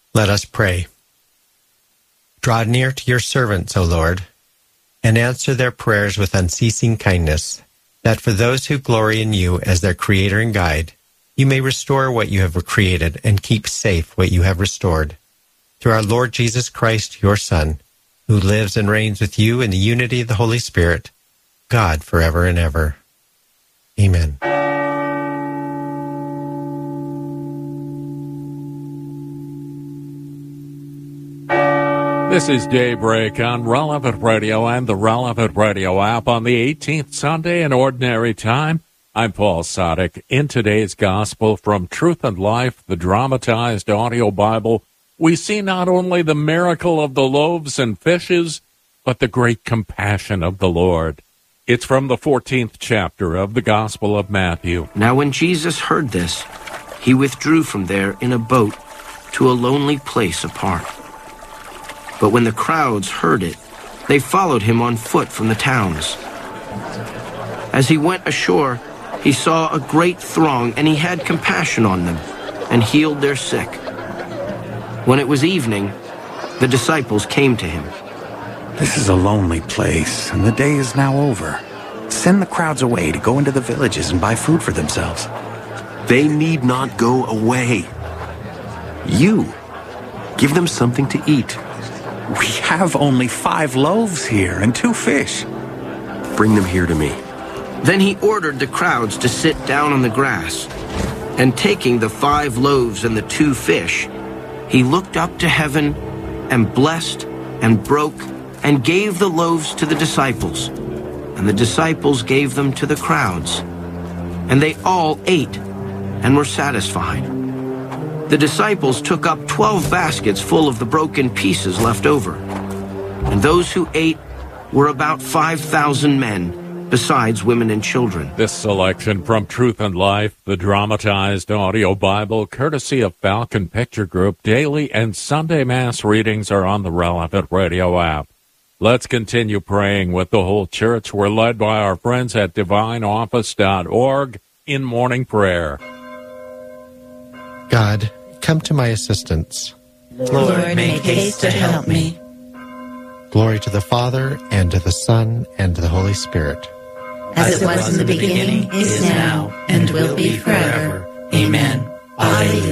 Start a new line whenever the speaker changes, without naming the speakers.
Let us pray. Draw near to your servants, O Lord, and answer their prayers with unceasing kindness, that for those who glory in you as their Creator and Guide, you may restore what you have created and keep safe what you have restored. Through our Lord Jesus Christ, your Son, who lives and reigns with you in the unity of the Holy Spirit, God forever and ever. Amen.
This is Daybreak on Relevant Radio and the Relevant Radio app on the 18th Sunday in Ordinary Time. I'm Paul Sadek. In today's Gospel from Truth and Life, the dramatized audio Bible, we see not only the miracle of the loaves and fishes, but the great compassion of the Lord. It's from the 14th chapter of the Gospel of Matthew.
Now when Jesus heard this, he withdrew from there in a boat to a lonely place apart. But when the crowds heard it, they followed him on foot from the towns. As he went ashore, he saw a great throng, and he had compassion on them, and healed their sick. When it was evening, the disciples came to him.
This is a lonely place, and the day is now over. Send the crowds away to go into the villages and buy food for themselves.
They need not go away. You, give them something to eat.
We have only 5 loaves here and 2 fish.
Bring them here to me.
Then he ordered the crowds to sit down on the grass. And taking the 5 loaves and the 2 fish, he looked up to heaven and blessed and broke and gave the loaves to the disciples. And the disciples gave them to the crowds. And they all ate and were satisfied. The disciples took up 12 baskets full of the broken pieces left over. And those who ate were about 5,000 men, besides women and children.
This selection from Truth and Life, the dramatized audio Bible, courtesy of Falcon Picture Group. Daily and Sunday Mass readings are on the Relevant Radio app. Let's continue praying with the whole church. We're led by our friends at divineoffice.org in morning prayer.
God, come to my assistance.
Lord, make haste to help me.
Glory to the Father, and to the Son, and to the Holy Spirit.
As it was in the beginning, is now, and will be forever. Amen. Alleluia.